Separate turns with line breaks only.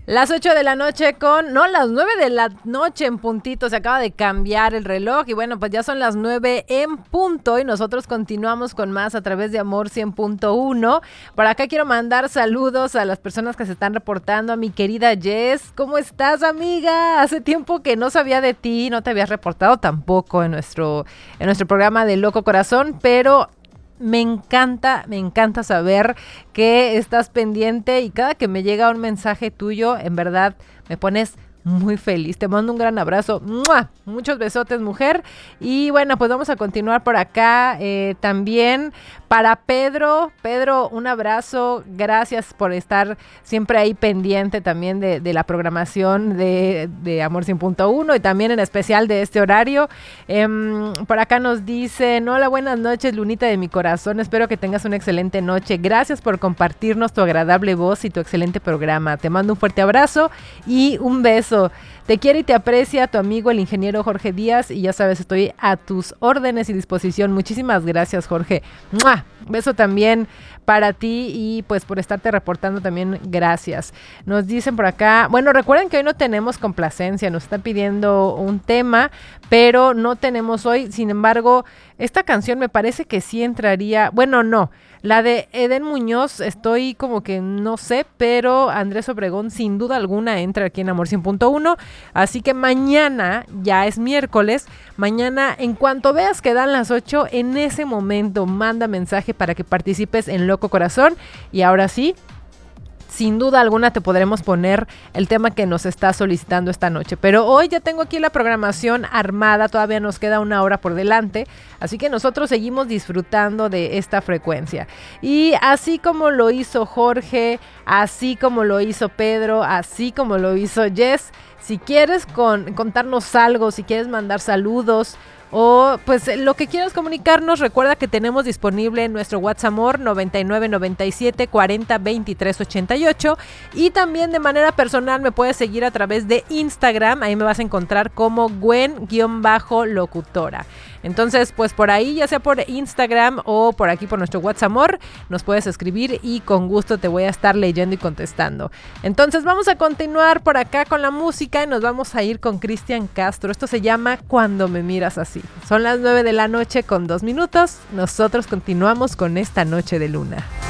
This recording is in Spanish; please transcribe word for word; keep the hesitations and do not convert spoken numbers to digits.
Las ocho de la noche con, no, las nueve de la noche en puntito, se acaba de cambiar el reloj y bueno, pues ya son las nueve en punto y nosotros continuamos con más a través de Amor cien punto uno. Por acá quiero mandar saludos a las personas que se están reportando, a mi querida Jess. ¿Cómo estás, amiga? Hace tiempo que no sabía de ti, no te habías reportado tampoco en nuestro, en nuestro programa de Loco Corazón, pero me encanta, me encanta saber que estás pendiente y cada que me llega un mensaje tuyo, en verdad me pones muy feliz. Te mando un gran abrazo. ¡Mua! Muchos besotes, mujer. Y bueno, pues vamos a continuar por acá. Eh, también para Pedro. Pedro, un abrazo. Gracias por estar siempre ahí pendiente también de, de la programación de, de Amor cien punto uno y también en especial de este horario. Eh, por acá nos dicen, hola, buenas noches, Lunita de mi corazón. Espero que tengas una excelente noche. Gracias por compartirnos tu agradable voz y tu excelente programa. Te mando un fuerte abrazo y un beso. Te quiere y te aprecia tu amigo el ingeniero Jorge Díaz y ya sabes, estoy a tus órdenes y disposición. Muchísimas gracias, Jorge. ¡Mua! Beso también para ti y pues por estarte reportando también, gracias. Nos dicen por acá, bueno, recuerden que hoy no tenemos complacencia, nos están pidiendo un tema, pero no tenemos hoy. Sin embargo, esta canción me parece que sí entraría, bueno, no, la de Eden Muñoz, estoy como que no sé, pero Andrés Obregón sin duda alguna entra aquí en Amor cien punto uno, así que mañana, ya es miércoles, mañana en cuanto veas que dan las ocho, en ese momento manda mensaje para que participes en Loco Corazón y ahora sí, sin duda alguna te podremos poner el tema que nos está solicitando esta noche. Pero hoy ya tengo aquí la programación armada, todavía nos queda una hora por delante, así que nosotros seguimos disfrutando de esta frecuencia. Y así como lo hizo Jorge, así como lo hizo Pedro, así como lo hizo Jess, si quieres con, contarnos algo, si quieres mandar saludos, o pues lo que quieras comunicarnos, recuerda que tenemos disponible nuestro WhatsApp Amor noventa y nueve noventa y siete cuarenta veintitrés ochenta y ocho y también de manera personal me puedes seguir a través de Instagram, ahí me vas a encontrar como Gwen-locutora. Entonces, pues por ahí, ya sea por Instagram o por aquí por nuestro WhatsApp Amor, nos puedes escribir y con gusto te voy a estar leyendo y contestando. Entonces vamos a continuar por acá con la música y nos vamos a ir con Cristian Castro. Esto se llama Cuando me miras así. Son las nueve de la noche con dos minutos. Nosotros continuamos con esta noche de luna.